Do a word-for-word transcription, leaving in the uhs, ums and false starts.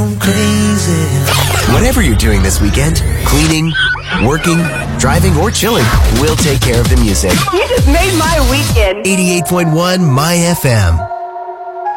gone crazy. Whatever you're doing this weekend, cleaning, working, driving, or chilling, we'll take care of the music. You just made my weekend. eighty-eight point one My F M.